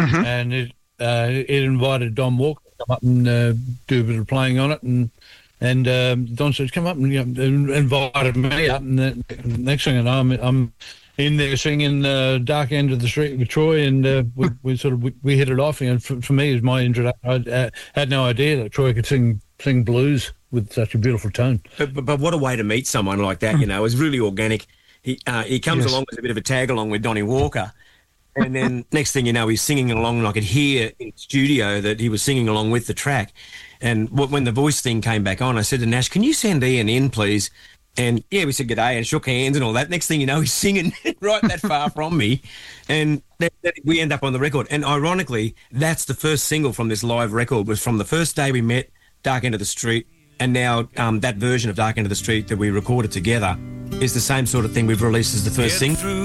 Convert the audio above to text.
and it invited Don Walker to come up and do a bit of playing on it, and Don said, "Come up," and invited me up, and the next thing I know, I'm in there singing "Dark End of the Street" with Troy, and we hit it off. And for me, as my introduction, I had no idea that Troy could sing blues with such a beautiful tone. But what a way to meet someone like that! You know, it was really organic. He comes along as a bit of a tag along with Donnie Walker. And then next thing you know, he's singing along, and I could hear in the studio that he was singing along with the track. And when the voice thing came back on, I said to Nash, "Can you send Ian in, please?" And, yeah, we said g'day and shook hands and all that. Next thing you know, he's singing right that far from me. And we end up on the record. And ironically, that's the first single from this live record, was from the first day we met, Dark End of the Street. And now that version of Dark End of the Street that we recorded together is the same sort of thing we've released as the first single.